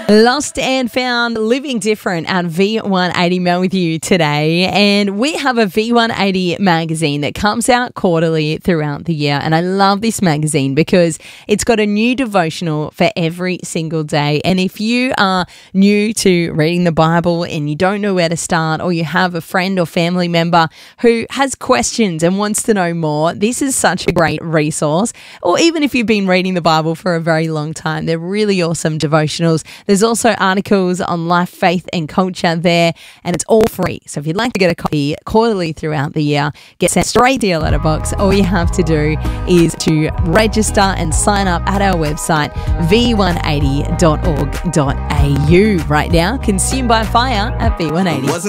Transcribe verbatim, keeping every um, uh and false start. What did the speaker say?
Lost and Found, Living Different at V one eighty Mel with you today. And we have a V one eighty magazine that comes out quarterly throughout the year. And I love this magazine because it's got a new devotional for every single day. And if you are new to reading the Bible and you don't know where to start, or you have a friend or family member who has questions and wants to know more, this is such a great resource. Or even if you've been reading the Bible for a very long time, they're really awesome devotionals. There's also articles on life, faith and culture there, and it's all free. So if you'd like to get a copy quarterly throughout the year, get sent straight to your letterbox. All you have to do is to register and sign up at our website, v one eighty dot org dot a u. Right now, consumed by fire at V one eighty.